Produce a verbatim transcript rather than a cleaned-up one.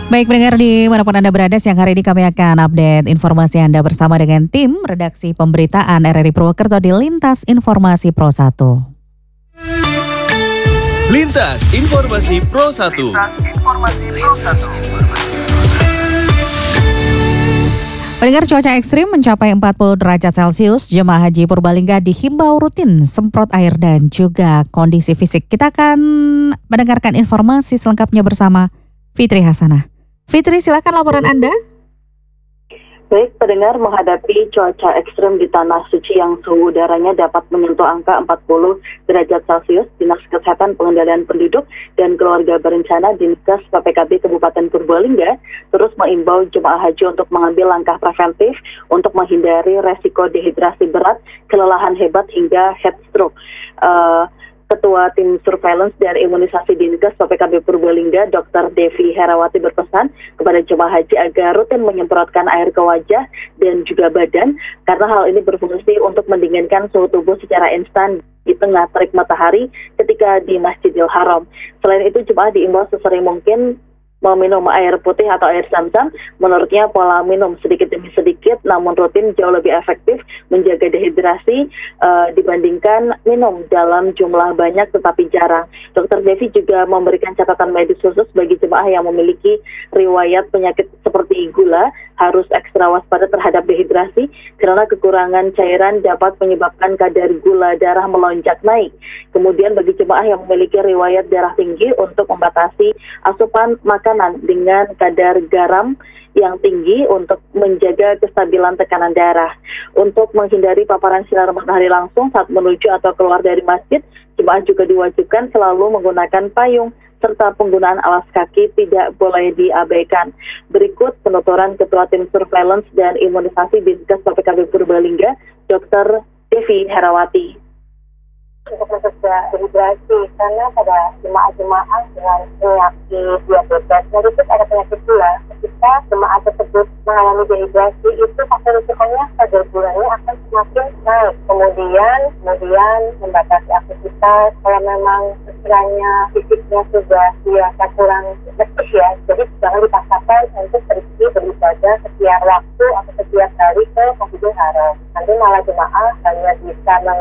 Baik pendengar di manapun Anda berada, siang hari ini kami akan update informasi Anda bersama dengan tim redaksi pemberitaan R R I Purwokerto di Lintas Informasi Pro satu. Lintas Informasi Pro satu. Pendengar, cuaca ekstrim mencapai empat puluh derajat Celcius, jemaah haji Purbalingga dihimbau rutin semprot air dan juga kondisi fisik. Kita akan mendengarkan informasi selengkapnya bersama Fitri Hasanah. Fitri, silakan laporan Anda. Baik, pendengar, menghadapi cuaca ekstrem di Tanah Suci yang suhu udaranya dapat menyentuh angka empat puluh derajat Celcius, Dinas Kesehatan Pengendalian Penduduk dan Keluarga Berencana Dinkes P P K B Kabupaten Purbalingga terus mengimbau jemaah haji untuk mengambil langkah preventif untuk menghindari resiko dehidrasi berat, kelelahan hebat hingga heat stroke. Uh, Ketua Tim Surveillance dan Imunisasi Dinkes P P K B Purbalingga, Dokter Devi Herawati berpesan kepada jemaah haji agar rutin menyemprotkan air ke wajah dan juga badan, karena hal ini berfungsi untuk mendinginkan suhu tubuh secara instan di tengah terik matahari ketika di Masjidil Haram. Selain itu, jemaah diimbau sesering mungkin meminum air putih atau air zam-zam. Menurutnya pola minum sedikit demi sedikit namun rutin jauh lebih efektif menjaga dehidrasi uh, dibandingkan minum dalam jumlah banyak tetapi jarang. Dokter Devi juga memberikan catatan medis khusus bagi jemaah yang memiliki riwayat penyakit seperti gula, harus ekstra waspada terhadap dehidrasi karena kekurangan cairan dapat menyebabkan kadar gula darah melonjak naik. Kemudian bagi jemaah yang memiliki riwayat darah tinggi, untuk membatasi asupan makanan dengan kadar garam yang tinggi untuk menjaga kestabilan tekanan darah. Untuk menghindari paparan sinar matahari langsung saat menuju atau keluar dari masjid, jemaah juga diwajibkan selalu menggunakan payung serta penggunaan alas kaki tidak boleh diabaikan. Berikut penuturan Ketua Tim Surveillance dan Imunisasi Dinkes P P K B Purbalingga, Dokter Devi Herawati. Untuk mencegah dehidrasi, karena pada jemaah-jemaah dengan penyakit diabetes, terus ada penyakit gula, ketika jemaah tersebut mengalami dehidrasi, itu faktor risikonya kadar gulanya akan semakin naik. Kemudian, kemudian membatasi aktivitas, kalau memang sekiranya fisiknya sudah dirasa kurang letih ya, jadi jangan dipaksakan untuk pergi beribadah setiap waktu atau setiap hari ke Masjidil Haram. Nanti malah jemaah hanya bisa